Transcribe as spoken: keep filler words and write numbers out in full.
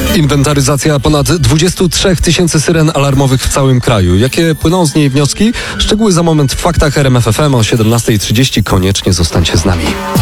Inwentaryzacja ponad dwudziestu trzech tysięcy syren alarmowych w całym kraju. Jakie płyną z niej wnioski? Szczegóły za moment w faktach R M F F M o siedemnasta trzydzieści. Koniecznie zostańcie z nami.